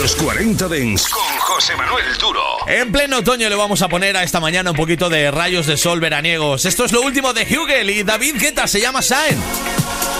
Los 40 Dents con José Manuel Duro. En pleno otoño le vamos a poner a esta mañana un poquito de rayos de sol veraniegos. Esto es lo último de Hugel y David Guetta, se llama Shine.